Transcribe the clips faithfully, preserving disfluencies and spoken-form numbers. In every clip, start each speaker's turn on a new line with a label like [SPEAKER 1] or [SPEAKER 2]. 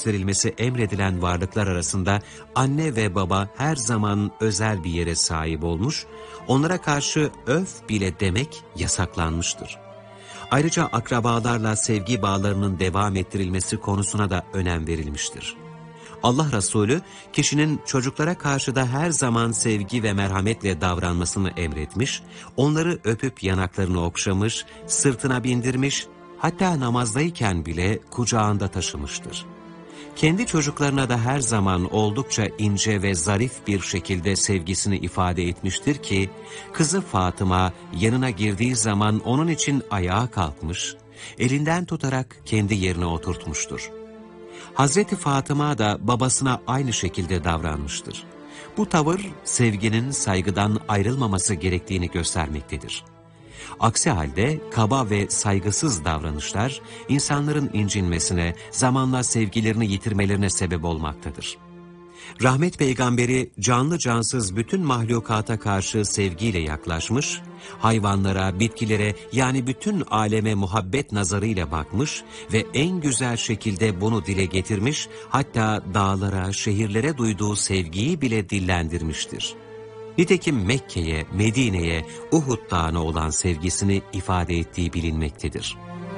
[SPEAKER 1] gösterilmesi emredilen varlıklar arasında anne ve baba her zaman özel bir yere sahip olmuş, onlara karşı öf bile demek yasaklanmıştır. Ayrıca akrabalarla sevgi bağlarının devam ettirilmesi konusuna da önem verilmiştir. Allah Resulü, kişinin çocuklara karşı da her zaman sevgi ve merhametle davranmasını emretmiş, onları öpüp yanaklarını okşamış, sırtına bindirmiş, hatta namazdayken bile kucağında taşımıştır. Kendi çocuklarına da her zaman oldukça ince ve zarif bir şekilde sevgisini ifade etmiştir ki, kızı Fatıma yanına girdiği zaman onun için ayağa kalkmış, elinden tutarak kendi yerine oturtmuştur. Hazreti Fatıma da babasına aynı şekilde davranmıştır. Bu tavır sevginin saygıdan ayrılmaması gerektiğini göstermektedir. Aksi halde kaba ve saygısız davranışlar insanların incinmesine, zamanla sevgilerini yitirmelerine sebep olmaktadır. Rahmet peygamberi canlı cansız bütün mahlukata karşı sevgiyle yaklaşmış, hayvanlara, bitkilere yani bütün aleme muhabbet nazarıyla bakmış ve en güzel şekilde bunu dile getirmiş, hatta dağlara, şehirlere duyduğu sevgiyi bile dillendirmiştir. Nitekim Mekke'ye, Medine'ye, Uhud Dağı'na olan sevgisini ifade ettiği bilinmektedir.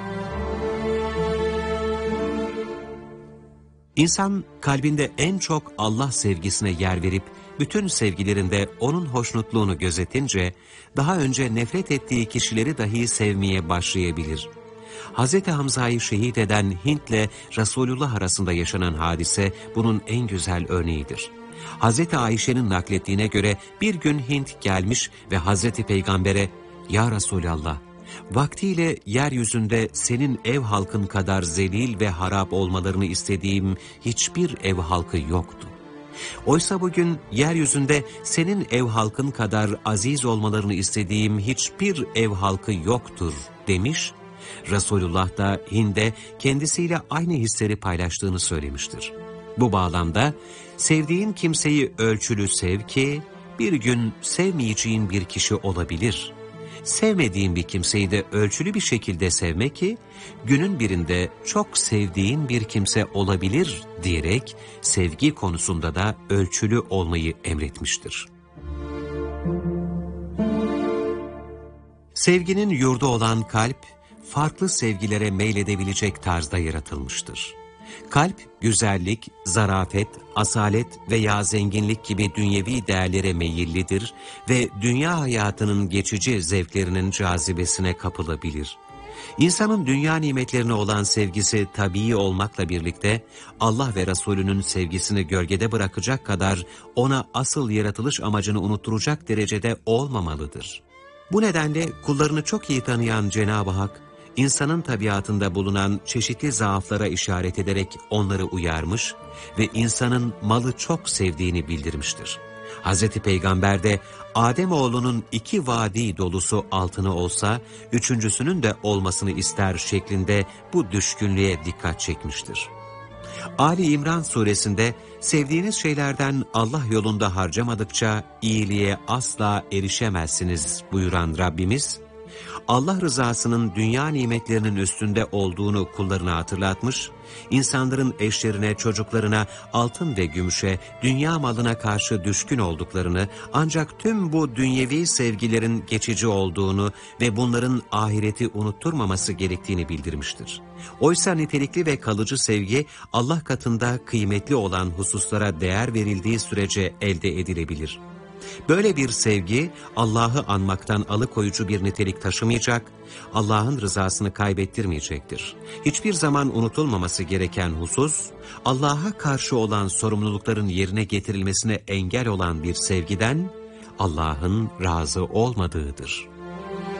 [SPEAKER 1] İnsan kalbinde en çok Allah sevgisine yer verip bütün sevgilerinde onun hoşnutluğunu gözetince daha önce nefret ettiği kişileri dahi sevmeye başlayabilir. Hazreti Hamza'yı şehit eden Hint'le Resulullah arasında yaşanan hadise bunun en güzel örneğidir. Hazreti Ayşe'nin naklettiğine göre bir gün Hint gelmiş ve Hazreti Peygamber'e "Ya Resulallah, vaktiyle yeryüzünde senin ev halkın kadar zelil ve harap olmalarını istediğim hiçbir ev halkı yoktu. Oysa bugün yeryüzünde senin ev halkın kadar aziz olmalarını istediğim hiçbir ev halkı yoktur" demiş. Resulullah da Hind'e kendisiyle aynı hisleri paylaştığını söylemiştir. Bu bağlamda sevdiğin kimseyi ölçülü sev ki bir gün sevmeyeceğin bir kişi olabilir. Sevmediğin bir kimseyi de ölçülü bir şekilde sevme ki günün birinde çok sevdiğin bir kimse olabilir diyerek sevgi konusunda da ölçülü olmayı emretmiştir. Sevginin yurdu olan kalp, farklı sevgilere meyledebilecek tarzda yaratılmıştır. Kalp, güzellik, zarafet, asalet veya zenginlik gibi dünyevi değerlere meyillidir ve dünya hayatının geçici zevklerinin cazibesine kapılabilir. İnsanın dünya nimetlerine olan sevgisi tabii olmakla birlikte Allah ve Resulünün sevgisini gölgede bırakacak kadar ona asıl yaratılış amacını unutturacak derecede olmamalıdır. Bu nedenle kullarını çok iyi tanıyan Cenab-ı Hak, İnsanın tabiatında bulunan çeşitli zaaflara işaret ederek onları uyarmış ve insanın malı çok sevdiğini bildirmiştir. Hazreti Peygamber de Ademoğlunun iki vadi dolusu altını olsa, üçüncüsünün de olmasını ister şeklinde bu düşkünlüğe dikkat çekmiştir. Ali İmran suresinde sevdiğiniz şeylerden Allah yolunda harcamadıkça iyiliğe asla erişemezsiniz buyuran Rabbimiz, Allah rızasının dünya nimetlerinin üstünde olduğunu kullarına hatırlatmış, insanların eşlerine, çocuklarına, altın ve gümüşe, dünya malına karşı düşkün olduklarını, ancak tüm bu dünyevi sevgilerin geçici olduğunu ve bunların ahireti unutturmaması gerektiğini bildirmiştir. Oysa nitelikli ve kalıcı sevgi, Allah katında kıymetli olan hususlara değer verildiği sürece elde edilebilir. Böyle bir sevgi Allah'ı anmaktan alıkoyucu bir nitelik taşımayacak, Allah'ın rızasını kaybettirmeyecektir. Hiçbir zaman unutulmaması gereken husus, Allah'a karşı olan sorumlulukların yerine getirilmesine engel olan bir sevgiden Allah'ın razı olmadığıdır.